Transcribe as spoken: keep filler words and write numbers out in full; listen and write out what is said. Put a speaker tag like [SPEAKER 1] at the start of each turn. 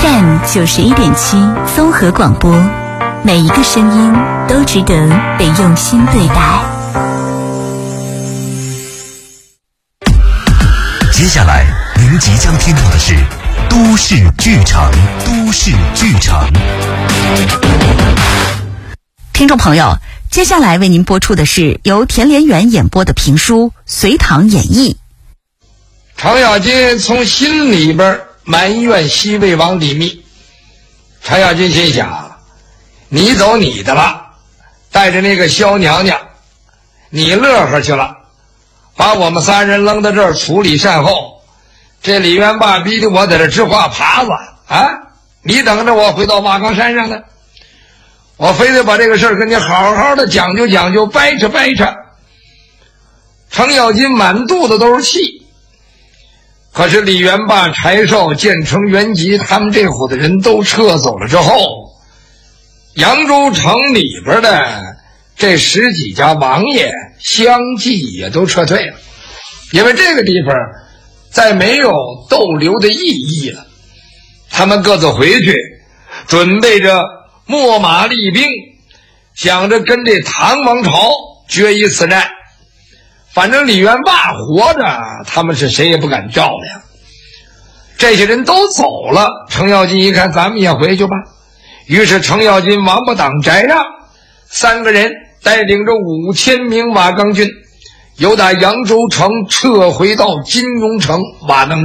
[SPEAKER 1] F M 九十一点七综合广播，每一个声音都值得被用心对待。
[SPEAKER 2] 接下来您即将听到的是都市剧场，都市剧场。
[SPEAKER 1] 听众朋友，接下来为您播出的是由田连元演播的评书《隋唐演义》。
[SPEAKER 3] 程咬金从心里边埋怨西魏王李密。程咬金心想，你走你的了，带着那个萧娘娘你乐呵去了，把我们仨人扔到这儿处理善后。这李元霸逼得我在这直画耙子啊！你等着我回到瓦岗山上呢，我非得把这个事儿跟你好好的讲究讲究，掰扯掰扯。程咬金满肚子都是气。可是李元霸、柴绍、建成、元吉他们这伙的人都撤走了之后，扬州城里边的这十几家王爷相继也都撤退了，因为这个地方再没有逗留的意义了。他们各自回去，准备着秣马厉兵，想着跟这唐王朝决一死战。反正李元霸活着，他们是谁也不敢照亮。这些人都走了，程咬金一看咱们也回去吧，于是程咬金、王八党、翟让三个人带领着五千名瓦岗军，由打扬州城撤回到金庸城瓦岗